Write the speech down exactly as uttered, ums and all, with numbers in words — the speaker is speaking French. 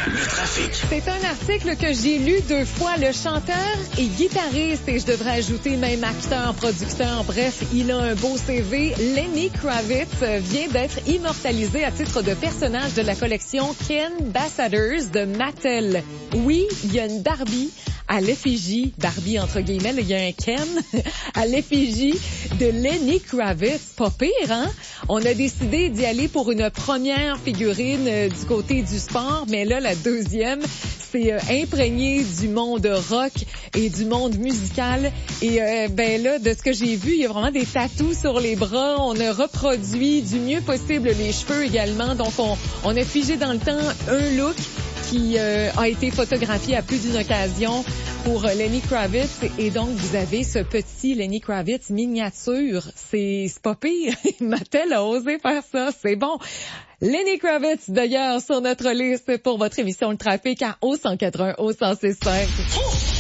Le trafic. C'est un article que j'ai lu deux fois. Le chanteur et guitariste, et je devrais ajouter même acteur, producteur, bref, il a un beau C V. Lenny Kravitz vient d'être immortalisé à titre de personnage de la collection Ken Ambassadors de Mattel. Oui, il y a une Barbie à l'effigie, Barbie entre guillemets, il y a un Ken à l'effigie de Lenny Kravitz. Pas pire, hein? On a décidé d'y aller pour une première figurine euh, du côté du sport, mais là, la deuxième, c'est euh, imprégné du monde rock et du monde musical. Et euh, ben là, de ce que j'ai vu, il y a vraiment des tatous sur les bras. On a reproduit du mieux possible les cheveux également. Donc, on, on a figé dans le temps un look qui euh, a été photographié à plus d'une occasion pour euh, Lenny Kravitz. Et donc, vous avez ce petit Lenny Kravitz miniature. C'est, c'est pas pire. Mattel a osé faire ça. C'est bon. Lenny Kravitz, d'ailleurs, sur notre liste pour votre émission Le Trafic à O cent quatre-un, O cent six point cinq.